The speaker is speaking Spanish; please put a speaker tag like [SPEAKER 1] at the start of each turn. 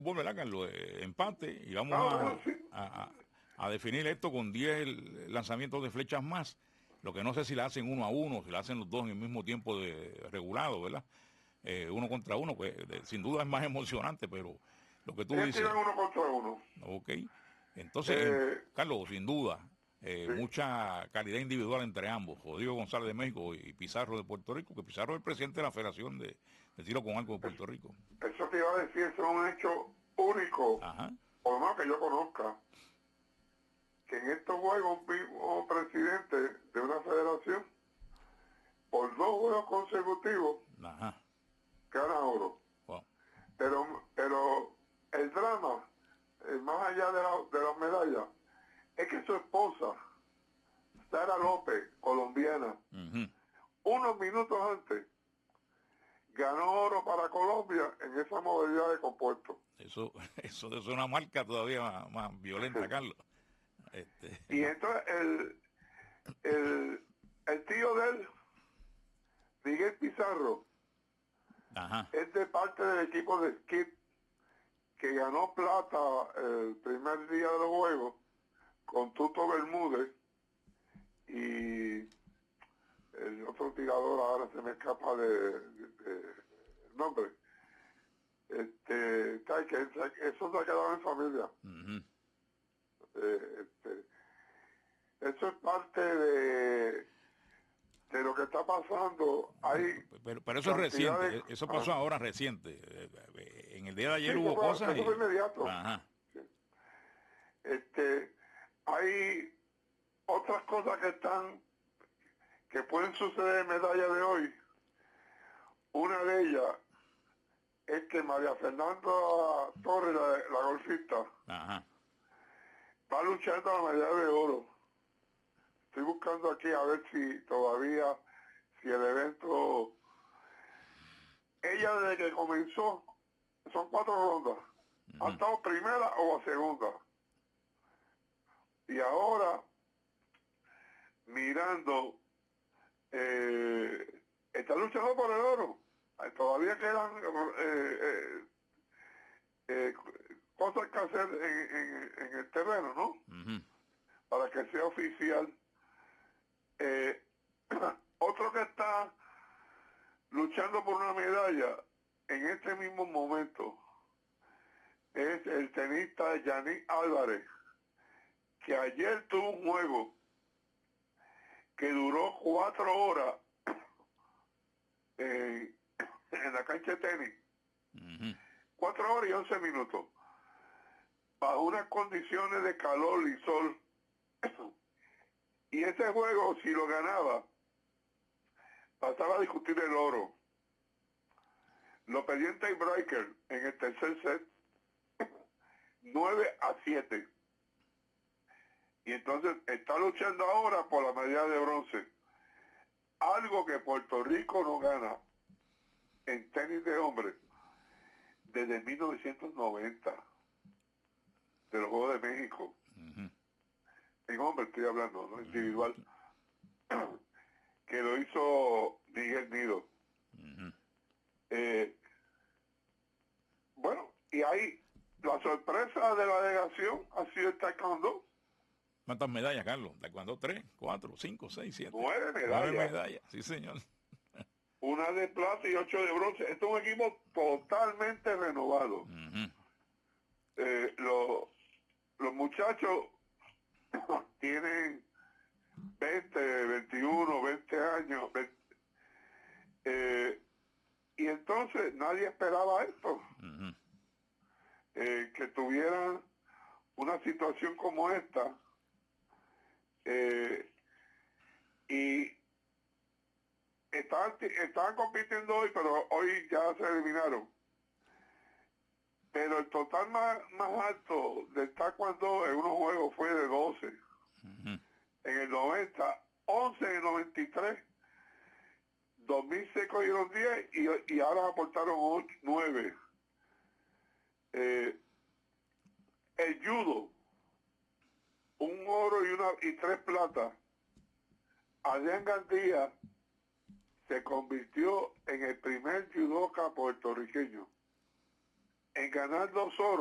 [SPEAKER 1] fútbol, ¿verdad, Carlos? Empate, y vamos
[SPEAKER 2] No, no, sí.
[SPEAKER 1] a definir esto con 10 lanzamientos de flechas más. Lo que no sé si la hacen uno a uno, si la hacen los dos en el mismo tiempo de regulado, ¿verdad? Uno contra uno, pues sin duda es más emocionante, pero lo que tú
[SPEAKER 2] Ellos
[SPEAKER 1] dices,
[SPEAKER 2] tiran uno contra uno.
[SPEAKER 1] ok. Entonces,
[SPEAKER 2] Eh,
[SPEAKER 1] Carlos, sin duda,
[SPEAKER 2] sí.
[SPEAKER 1] mucha calidad individual entre ambos, Rodrigo González de México y Pizarro de Puerto Rico, que Pizarro es el presidente de la Federación de Tiro con Arco de Puerto Rico.
[SPEAKER 2] Eso te iba a decir, eso es un hecho único,
[SPEAKER 1] Ajá.
[SPEAKER 2] por lo menos que yo conozca, que en estos juegos un mismo presidente de una federación, por 2 juegos consecutivos,
[SPEAKER 1] Ajá.
[SPEAKER 2] gana oro.
[SPEAKER 1] Wow.
[SPEAKER 2] Pero el drama, más allá de las medallas, es que su esposa, Sara López, colombiana,
[SPEAKER 1] Ujú.
[SPEAKER 2] unos minutos antes, ganó oro para Colombia en esa modalidad de compuesto.
[SPEAKER 1] Eso es una marca todavía más violenta, Carlos.
[SPEAKER 2] Y entonces el tío de él, Miguel Pizarro,
[SPEAKER 1] Ajá.
[SPEAKER 2] es de parte del equipo de esquí que ganó plata el primer día de los juegos con Tuto Bermúdez y el otro tirador, ahora se me escapa el nombre. ¿Sabes qué? Eso se ha quedado en familia.
[SPEAKER 1] Ujú.
[SPEAKER 2] Eh, este, eso es parte de lo que está pasando. Hay
[SPEAKER 1] Pero eso es
[SPEAKER 2] cantidad de...
[SPEAKER 1] reciente, eso pasó ahora reciente. En el día de
[SPEAKER 2] Sí,
[SPEAKER 1] ayer hubo cosas
[SPEAKER 2] eso fue
[SPEAKER 1] y...
[SPEAKER 2] inmediato.
[SPEAKER 1] Ajá.
[SPEAKER 2] Sí. Hay otras cosas que pueden suceder en medalla de hoy. Una de ellas es que María Fernanda Torres, la golfista,
[SPEAKER 1] Ajá.
[SPEAKER 2] va luchando a la medalla de oro. Estoy buscando aquí a ver si todavía, si el evento... Ella desde que comenzó, son 4 rondas. Ha
[SPEAKER 1] Ujú.
[SPEAKER 2] estado primera o a segunda. Y ahora, mirando, está luchando por el oro. Todavía quedan eh, cosas que hacer en el terreno, ¿no?
[SPEAKER 1] Ujú.
[SPEAKER 2] Para que sea oficial. Eh, Otro que está luchando por una medalla en este mismo momento es el tenista Yannick Álvarez, que ayer tuvo un juego que duró 4 horas en, en la cancha de tenis.
[SPEAKER 1] Ujú.
[SPEAKER 2] 4 horas y 11 minutos. Bajo unas condiciones de calor y sol. Y ese juego, si lo ganaba, pasaba a discutir el oro. Lo perdió en tiebreaker en el tercer set, 9-7. Y entonces está luchando ahora por la medalla de bronce. Algo que Puerto Rico no gana en tenis de hombres desde 1990, de los Juegos de México.
[SPEAKER 1] Ujú.
[SPEAKER 2] En hombre estoy hablando, ¿no? Individual. Que lo hizo Miguel Nido.
[SPEAKER 1] Ujú.
[SPEAKER 2] Eh, bueno, y ahí la sorpresa de la delegación ha sido el taekwondo.
[SPEAKER 1] ¿Cuántas medallas, Carlos? ¿De cuándo? 3, 4, 5, 6, 7. 9
[SPEAKER 2] 9 medallas,
[SPEAKER 1] medallas, sí, señor.
[SPEAKER 2] una de plata y 8 de bronce. Esto es un equipo totalmente renovado.
[SPEAKER 1] Ujú.
[SPEAKER 2] Los muchachos tienen 20, 21, 20 años. Y entonces nadie esperaba esto.
[SPEAKER 1] Ujú.
[SPEAKER 2] Que tuvieran una situación como esta. Y estaban compitiendo hoy, pero hoy ya se eliminaron. Pero el total más alto del taekwondo en unos juegos fue de 12.
[SPEAKER 1] Ujú.
[SPEAKER 2] En el 90, 11 en el 93, 2000 se cogieron 10 y ahora aportaron 9. El judo, un oro y 3 platas. Adrián Gandía se convirtió en el primer judoka puertorriqueño. en ganar 2 oros